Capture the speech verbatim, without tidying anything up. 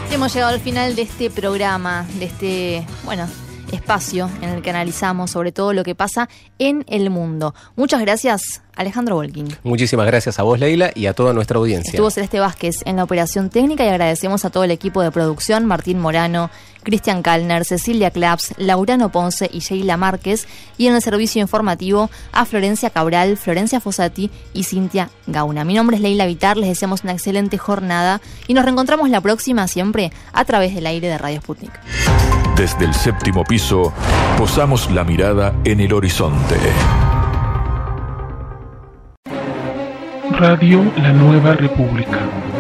Hemos llegado al final de este programa, de este, bueno, espacio en el que analizamos sobre todo lo que pasa en el mundo. Muchas gracias, Alejandro Volkin. Muchísimas gracias a vos, Leila, y a toda nuestra audiencia. Estuvo Celeste Vázquez en la operación técnica y agradecemos a todo el equipo de producción, Martín Morano, Cristian Kalner, Cecilia Claps, Laurano Ponce y Sheila Márquez, y en el servicio informativo a Florencia Cabral, Florencia Fossati y Cintia Gauna. Mi nombre es Leila Vitar, les deseamos una excelente jornada y nos reencontramos la próxima siempre a través del aire de Radio Sputnik. Desde el séptimo piso, posamos la mirada en el horizonte. Radio La Nueva República.